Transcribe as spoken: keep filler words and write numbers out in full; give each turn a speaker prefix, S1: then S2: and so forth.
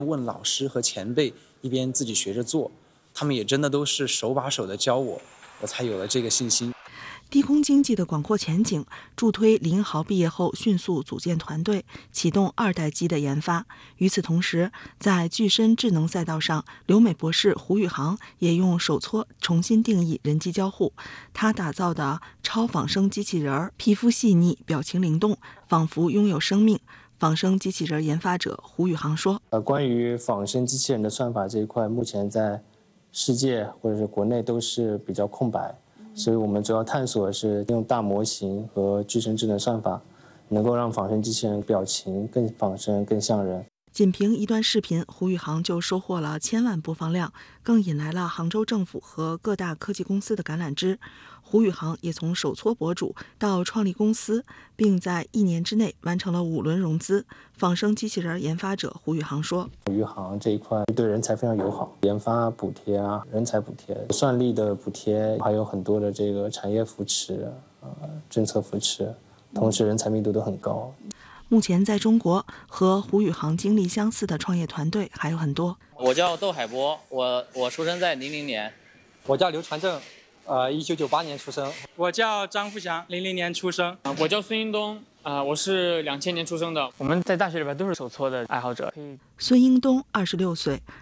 S1: 问老师和前辈，一边自己学着做，他们也真的都是手把手的教我，我才有了这个信心。
S2: 低空经济的广阔前景，助推李英豪毕业后迅速组建团队，启动二代机的研发。与此同时，在具身智能赛道上，留美博士胡宇航也用手搓重新定义人机交互。他打造的超仿生机器人，皮肤细腻，表情灵动，仿佛拥有生命。仿生机器人研发者胡宇航说：“
S3: 呃，关于仿生机器人的算法这一块，目前在世界或者是国内都是比较空白。”所以我们主要探索的是用大模型和具身智能算法，能够让仿生机器人表情更仿生、更像人。
S2: 仅凭一段视频，胡宇航就收获了千万播放量，更引来了杭州政府和各大科技公司的橄榄枝。胡宇航也从手搓博主到创立公司，并在一年之内完成了五轮融资。仿生机器人研发者胡宇航说：“
S3: 余杭这一块对人才非常友好，研发补贴啊、人才补贴、算力的补贴，还有很多的这个产业扶持、呃政策扶持，同时人才密度都很高。”
S2: 目前在中国，和胡宇航经历相似的创业团队还有很多。
S4: 我叫窦海波，我我出生在零零年。
S5: 我叫刘传正，呃，一九九八年出生。
S6: 我叫张富祥，零零年出生。
S7: 啊，我叫孙英东，啊、呃，我是两千年出生的。我们在大学里边都是手搓的爱好者。
S2: 孙英东二十六岁，